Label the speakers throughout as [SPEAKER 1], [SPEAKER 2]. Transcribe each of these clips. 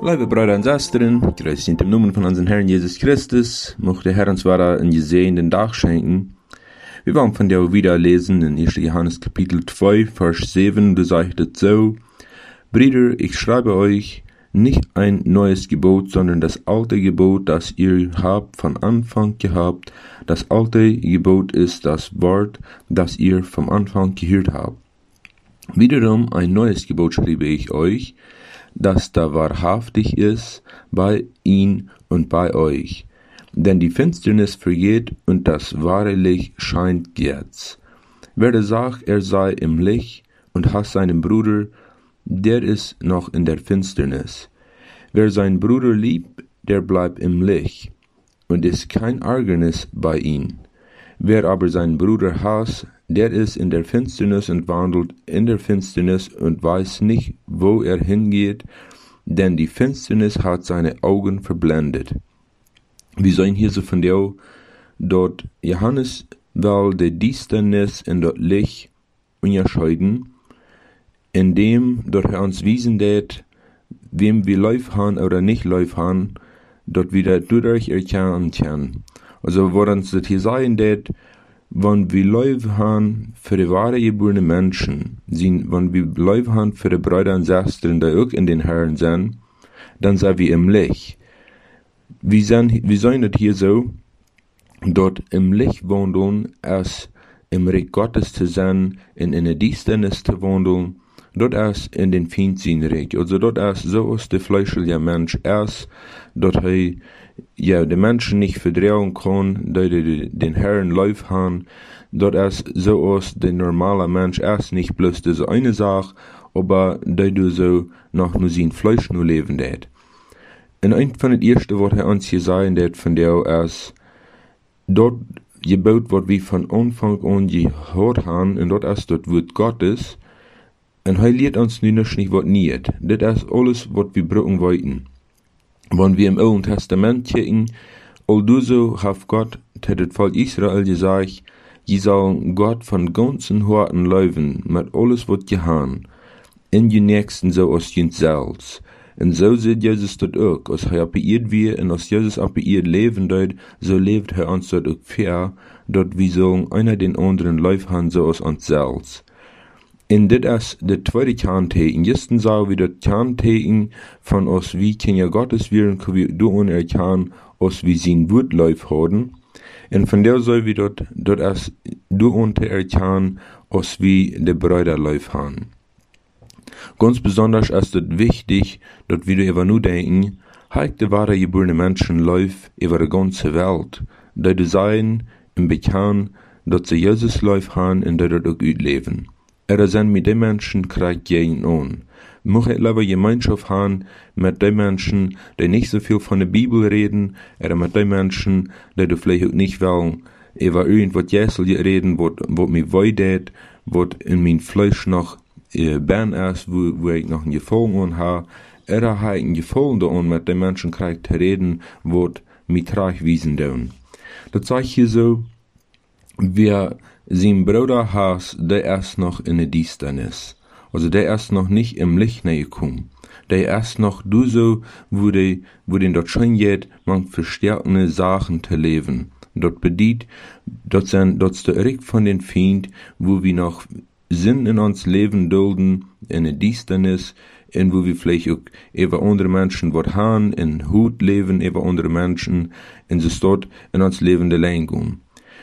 [SPEAKER 1] Liebe Brüder und Schwestern, grüß in dem Namen von unserem Herrn Jesus Christus, möchte der Herr uns wieder einen gesegenen Tag schenken. Wir wollen von dir wieder lesen in 1. Johannes Kapitel 2, Vers 7, da sagt es so: Brüder, ich schreibe euch nicht ein neues Gebot, sondern das alte Gebot, das ihr habt von Anfang gehabt. Das alte Gebot ist das Wort, das ihr vom Anfang gehört habt. Wiederum ein neues Gebot schreibe ich euch, das da wahrhaftig ist bei ihn und bei euch. Denn die Finsternis vergeht und das wahre Licht scheint jetzt. Wer da sagt, er sei im Licht und hasst seinen Bruder, der ist noch in der Finsternis. Wer seinen Bruder liebt, der bleibt im Licht und ist kein Ärgernis bei ihm. Wer aber seinen Bruder hasst, der ist in der Finsternis und wandelt in der Finsternis und weiß nicht, wo er hingeht, denn die Finsternis hat seine Augen verblendet. Wir sehen hier so von der, dort Johannes will die Düsternis in das Licht unterscheiden, indem dort er uns wiesen det, wem wir Lauf haben oder nicht Lauf haben, dort wieder dadurch erkennen können. Also, woran es das hier sagen det, wenn wir Lauf haben für die wahre geborene Menschen, wenn wir Lauf haben für die Brüder und Schwestern, die auch in den Herren sind, dann sind wir im Licht. Wir sehen das hier so, dort im Licht wandeln, als im Reich Gottes zu sein, in der Düsternis zu wandeln, dort erst in den Findsinn-Reich. Also dort erst so ist der fleischliche Mensch erst, dort die Menschen nicht verdrehen kann, die den Herrn Lauf haben, dort erst so ist der normale Mensch erst nicht bloß diese eine Sache, aber die du so noch nur sein Fleisch nur leben det. Und ein von den ersten, was er uns hier sagen det, von der erst dort gebaut wird, wie von Anfang an gehört haben, und dort erst dort wird Gottes, und er lehrt uns nicht was nicht. Das ist alles, was wir brauchen wollten. Wenn wir im Alten Testament kicken, also hat Gott zu das Volk Israel gesagt, sie sollen Gott von ganzen Herzen lieben, mit alles, was sie haben, in die Nächsten so als sie selbst. Und so sieht Jesus das auch, als er appelliert wird, und als Jesus appelliert leben dort, so lebt er uns dort auch fair, dort wir sollen einer den anderen lieb haben, so als uns selbst. Und das ist das zweite Kerntecken. Erstens sagen wir das Kerntecken von uns, wie Kinder Gottes werden, können wir durch erkennen, als wir sein Wort lieb haben. Und von der sollen wir dort erst durch erkennen, als wir die Brüder lieb haben. Ganz besonders ist es wichtig, dass wir über nur denken, halt die wahre geborene Menschen lieb über die ganze Welt, die sein und bekennen, dass sie Jesus lieb haben und die dort auch leben. Sind mit den Menschen kriegt gegen an. Möchte ich lieber Gemeinschaft haben mit den Menschen, die nicht so viel von der Bibel reden, oder mit den Menschen, die vielleicht auch nicht wollen, über irgendwas Jesel reden, was mir weidet, was in mein Fleisch noch ben ist, wo ich noch ein Gefallen an habe, oder habe ich ein Gefallen an, mit den Menschen kriegt zu reden, was mir trage wiesen tun. Das zeigt hier so, wer sein Bruder hasst, der ist noch in der Düsternis. Also der ist noch nicht im Licht gekommen. Der ist noch so, wo den dort schon geht, man verstärkende Sachen zu leben. Dort bedient, dort ist der Rick von den Feind, wo wir noch Sinn in uns Leben dulden, in der Düsternis, und wo wir vielleicht auch über andere Menschen was haben, in Hut leben über andere Menschen, und so dort in uns Leben allein gehen.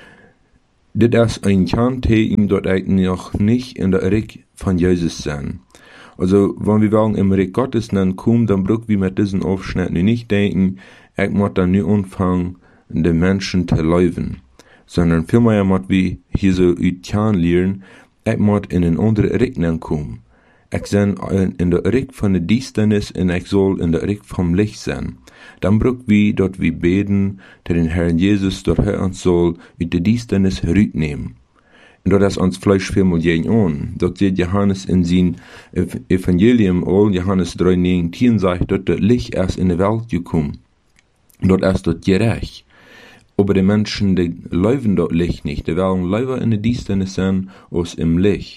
[SPEAKER 1] Das ist ein Kerntecken, dort eigentlich noch nicht in der Reich von Jesus sein. Also, wenn wir wollen im Reich Gottes dann kommen, dann brauchen wir mit diesen Aufschnitten nicht denken, ich muss dann nicht anfangen, den Menschen zu lieben. Sondern vielmehr muss wir hier so lernen, ich muss in einen anderen Reich kommen. Ich bin in der Reich von der Düsternis und ich soll in der Reich vom Licht sein. Dann brauchen wir dort wie beten, der den Herrn Jesus dort uns soll, in der Düsternis herausnehmen. Und dort ist uns Fleisch vielmal gegen an. Dort sieht Johannes in sein Evangelium, Johannes 3,19 sagt, dort das Licht erst in die Welt gekommen. Dort ist dort gerecht. Aber die Menschen, die leben dort Licht nicht, die wollen lieber in der Düsternis sein, als im Licht.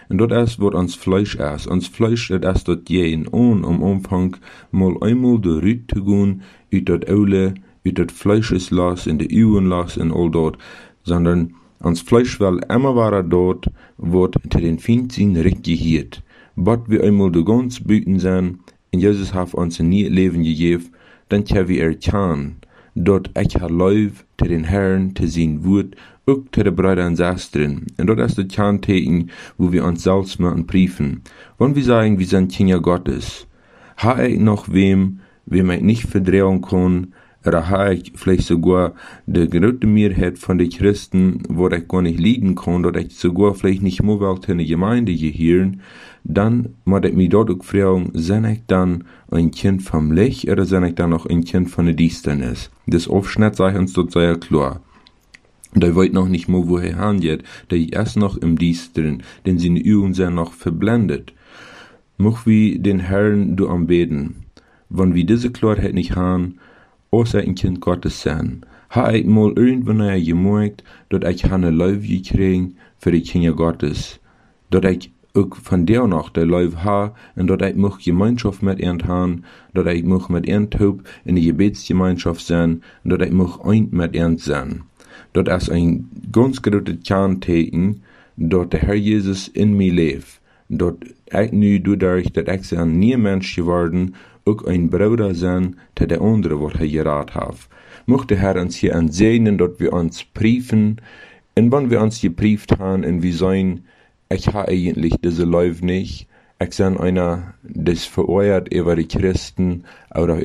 [SPEAKER 1] En dat is wat ons Fleisch is. Ons Fleisch, dat is dat jeden Umfang mal einmal eruit te gaan, uit dat oude, uit dat Fleischeslas en de Uwenlas en al dat, sondern ons Fleisch will immer ware dort, wat te den Feind zijn recht gehiert. Wat wir einmal de ganz Büten zijn, en Jesus hat uns ein nieuw Leben gegeben, dann können wir erkennen, dat ich Leuf te den Herrn, te zijn Wort, auch te de Brüder und Schwestern. Und das ist das Kerntecken, wo wir uns selbst müssen prüfen. Wenn wir sagen, wir sind Kinder Gottes, habe ich noch wem ich nicht verdrehen kann, oder habe ich vielleicht sogar die große Mehrheit von den Christen, wo ich gar nicht liegen kann, dass ich sogar vielleicht nicht mehr in eine Gemeinde gehören, dann muss ich mich dort auch fragen, sind ich dann ein Kind vom Licht oder sind ich dann noch ein Kind von der Düsternis? Das Aufschnitt sagt uns dort sehr klar. Der weiß noch nicht mehr, woher handelt, der ist noch im Düsteren, denn seine Augen sind noch verblendet. Möchten wir den Herrn du anbeten. Wenn wir diese Klarheit nicht haben, außer ein Kind Gottes sein. Habe ich mal irgendwann gemerkt, dass ich eine Läufe gekriegt für die Kinder Gottes. Dass ich auch von der noch der Läufe habe und dass ich mich Gemeinschaft mit ihnen habe, dass ich mich mit ihnen in die Gebetsgemeinschaft sein und dass ich mich ein mit ihnen sein. Das ist ein ganz großes Kerntecken, dass der Herr Jesus in mir lebt. Dass ich nu dadurch, dass ich ein nie Mensch geworden, auch ein Bruder sein, der der andere, was er geraten hat. Möchte der Herr uns hier ansehen, dass wir uns prüfen, und wenn wir uns geprüft haben, und wir sagen, ich habe eigentlich diese Läufe nicht, ich bin einer, das verurteilt über die Christen, oder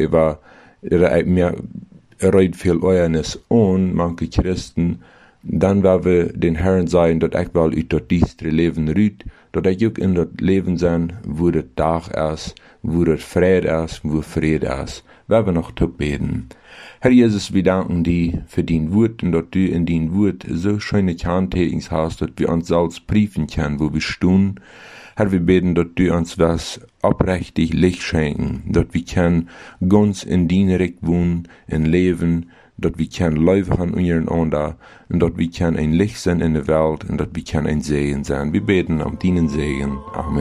[SPEAKER 1] mir reut viel Euernis an, manche Christen, dann werden wir den Herrn sagen, dass ich will aus diesem Leben rüt, dass ich auch in das Leben sein, wo das Tag ist, wo das Friede ist, wo Friede ist. Wir werden noch beten. Herr Jesus, wir danken dir für dein Wort und dass du in dein Wort so schöne Kerntecken hast, dass wir uns selbst prüfen können, wo wir stehen. Herr, wir beten, dass du uns was aufrichtig Licht schenken, dass wir können ganz in dein Reich wohnen, in Leben, dass wir können Läufe haben untereinander und dass wir können ein Licht sein in der Welt und dass wir können ein Segen sein. Wir beten um deinen Segen. Amen.